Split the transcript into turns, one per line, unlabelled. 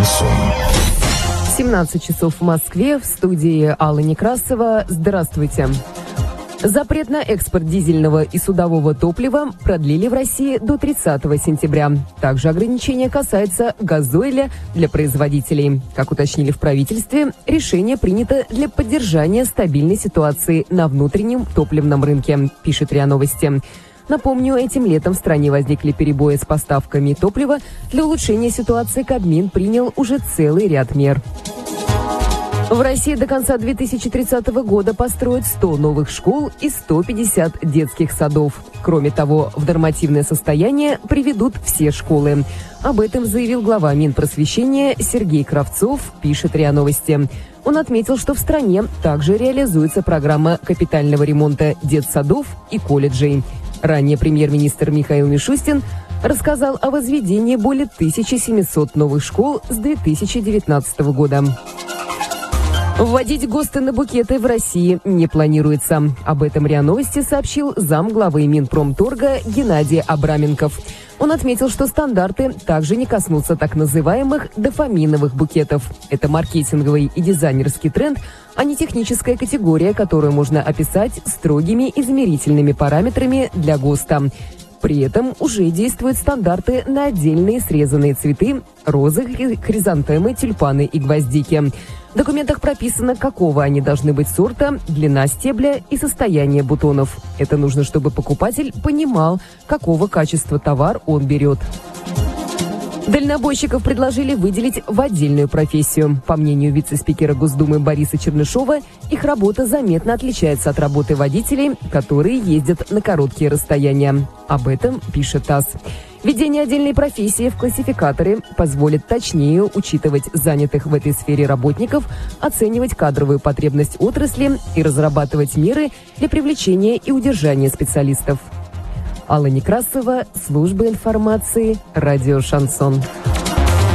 Шансон.
17 часов в Москве, в студии Алла Некрасова. Здравствуйте. Запрет на экспорт дизельного и судового топлива продлили в России до 30 сентября. Также ограничение касается газоиля для производителей. Как уточнили в правительстве, решение принято для поддержания стабильной ситуации на внутреннем топливном рынке, пишет РИА Новости. Напомню, этим летом в стране возникли перебои с поставками топлива. Для улучшения ситуации Кабмин принял уже целый ряд мер. В России до конца 2030 года построят 100 новых школ и 150 детских садов. Кроме того, в нормативное состояние приведут все школы. Об этом заявил глава Минпросвещения Сергей Кравцов, пишет РИА Новости. Он отметил, что в стране также реализуется программа капитального ремонта детсадов и колледжей. Ранее премьер-министр Михаил Мишустин рассказал о возведении более 1700 новых школ с 2019 года. Вводить ГОСТы на букеты в России не планируется. Об этом РИА Новости сообщил замглавы Минпромторга Геннадий Абраменков. Он отметил, что стандарты также не коснутся так называемых дофаминовых букетов. Это маркетинговый и дизайнерский тренд, а не техническая категория, которую можно описать строгими измерительными параметрами для ГОСТа. При этом уже действуют стандарты на отдельные срезанные цветы, розы, хризантемы, тюльпаны и гвоздики. В документах прописано, какого они должны быть сорта, длина стебля и состояние бутонов. Это нужно, чтобы покупатель понимал, какого качества товар он берет. Дальнобойщиков предложили выделить в отдельную профессию. По мнению вице-спикера Госдумы Бориса Чернышова, их работа заметно отличается от работы водителей, которые ездят на короткие расстояния. Об этом пишет ТАСС. Введение отдельной профессии в классификаторы позволит точнее учитывать занятых в этой сфере работников, оценивать кадровую потребность отрасли и разрабатывать меры для привлечения и удержания специалистов. Алла Некрасова, служба информации, радио «Шансон».